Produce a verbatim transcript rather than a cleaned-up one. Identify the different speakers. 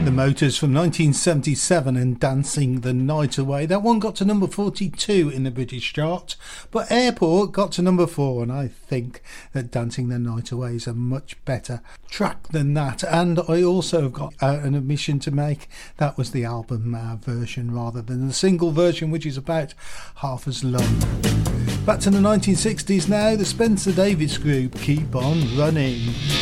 Speaker 1: The Motors from nineteen seventy-seven and Dancing the Night Away. That one got to number forty-two in the British chart, but Airport got to number four, and I think that Dancing the Night Away is a much better track than that. And I also have got uh, an admission to make. That was the album uh, version rather than the single version, which is about half as long. Back to the nineteen sixties now, the Spencer Davis Group, Keep On Running.